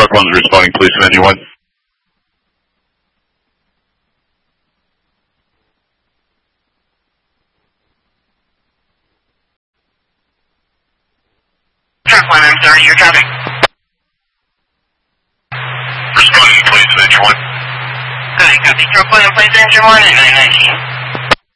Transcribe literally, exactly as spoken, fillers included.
Truck one's responding, police and engine one. Truck one, I'm sorry, you're dropping. Responding, police and engine one. Alright, copy. Truck one, please engine one at nine nineteen.